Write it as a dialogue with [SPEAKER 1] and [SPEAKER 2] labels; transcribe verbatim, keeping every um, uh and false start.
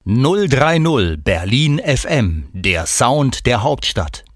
[SPEAKER 1] null drei null Berlin F M, der Sound der Hauptstadt.